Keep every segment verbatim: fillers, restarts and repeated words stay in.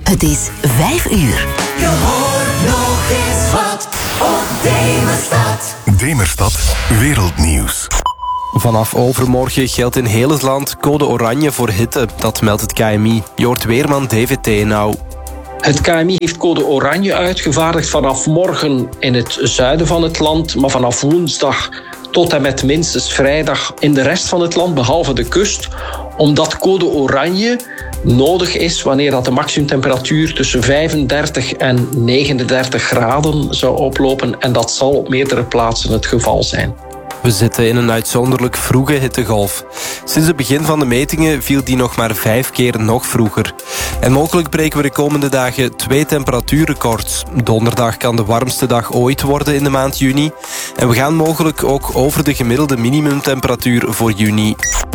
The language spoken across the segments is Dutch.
Het is vijf uur. Je hoort nog eens wat op Demerstad. Demerstad Wereldnieuws. Vanaf overmorgen geldt in heel het land code oranje voor hitte. Dat meldt het K M I. Je hoort weerman David Teenau. Het K M I heeft code oranje uitgevaardigd vanaf morgen in het zuiden van het land, maar vanaf woensdag tot en met minstens vrijdag in de rest van het land, behalve de kust, omdat code oranje nodig is wanneer dat de maximumtemperatuur tussen vijfendertig en negenendertig graden zou oplopen, en dat zal op meerdere plaatsen het geval zijn. We zitten in een uitzonderlijk vroege hittegolf. Sinds het begin van de metingen viel die nog maar vijf keer nog vroeger. En mogelijk breken we de komende dagen twee temperatuurrecords. Donderdag kan de warmste dag ooit worden in de maand juni. En we gaan mogelijk ook over de gemiddelde minimumtemperatuur voor juni.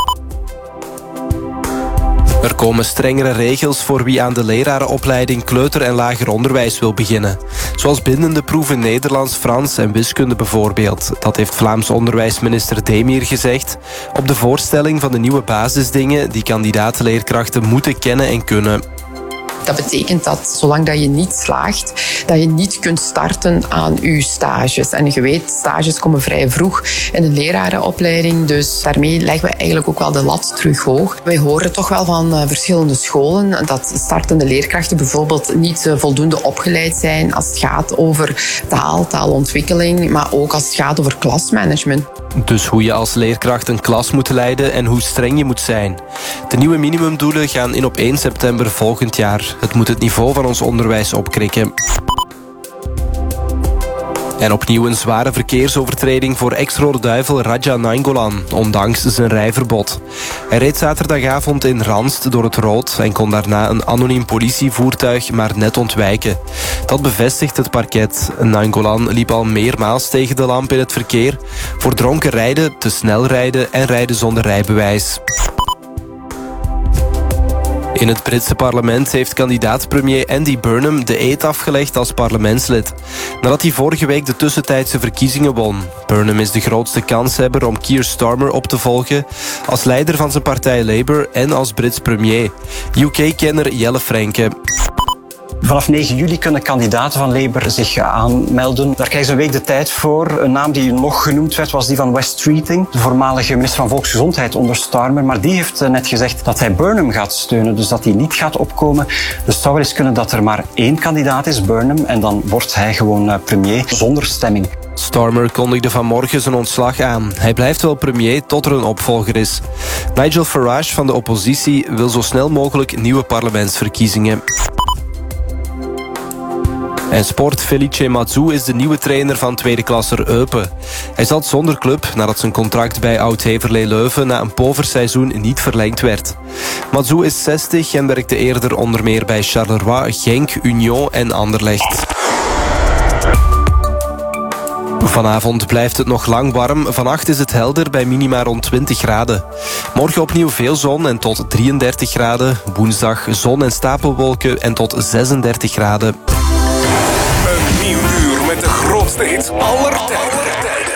Er komen strengere regels voor wie aan de lerarenopleiding kleuter- en lager onderwijs wil beginnen. Zoals bindende proeven Nederlands, Frans en wiskunde bijvoorbeeld. Dat heeft Vlaams onderwijsminister Demir gezegd op de voorstelling van de nieuwe basisdingen die kandidaat-leerkrachten moeten kennen en kunnen. Dat betekent dat zolang dat je niet slaagt, dat je niet kunt starten aan je stages. En je weet, stages komen vrij vroeg in een lerarenopleiding, dus daarmee leggen we eigenlijk ook wel de lat terug hoog. Wij horen toch wel van uh, verschillende scholen dat startende leerkrachten bijvoorbeeld niet uh, voldoende opgeleid zijn als het gaat over taal, taalontwikkeling, maar ook als het gaat over klasmanagement. Dus hoe je als leerkracht een klas moet leiden en hoe streng je moet zijn. De nieuwe minimumdoelen gaan in op één september volgend jaar. Het moet het niveau van ons onderwijs opkrikken. En opnieuw een zware verkeersovertreding voor ex-Rode Duivel Radja Nainggolan, ondanks zijn rijverbod. Hij reed zaterdagavond in Ranst door het rood en kon daarna een anoniem politievoertuig maar net ontwijken. Dat bevestigt het parket. Nainggolan liep al meermaals tegen de lamp in het verkeer voor dronken rijden, te snel rijden en rijden zonder rijbewijs. In het Britse parlement heeft kandidaat-premier Andy Burnham de eed afgelegd als parlementslid, nadat hij vorige week de tussentijdse verkiezingen won. Burnham is de grootste kanshebber om Keir Starmer op te volgen als leider van zijn partij Labour en als Brits premier. U K-kenner Jelle Frenke. Vanaf negen juli kunnen kandidaten van Labour zich aanmelden. Daar krijgen ze een week de tijd voor. Een naam die nog genoemd werd was die van Wes Streeting, de voormalige minister van Volksgezondheid onder Starmer. Maar die heeft net gezegd dat hij Burnham gaat steunen, dus dat hij niet gaat opkomen. Dus het zou wel eens kunnen dat er maar één kandidaat is, Burnham, en dan wordt hij gewoon premier zonder stemming. Starmer kondigde vanmorgen zijn ontslag aan. Hij blijft wel premier tot er een opvolger is. Nigel Farage van de oppositie wil zo snel mogelijk nieuwe parlementsverkiezingen. En sport, Felice Mazou is de nieuwe trainer van tweede klasser Eupen. Hij zat zonder club nadat zijn contract bij Oud-Heverlee Leuven na een pover seizoen niet verlengd werd. Mazou is zestig en werkte eerder onder meer bij Charleroi, Genk, Union en Anderlecht. Vanavond blijft het nog lang warm. Vannacht is het helder bij minima rond twintig graden. Morgen opnieuw veel zon en tot drieëndertig graden. Woensdag zon en stapelwolken en tot zesendertig graden. Een nieuw uur met de grootste hits aller tijden.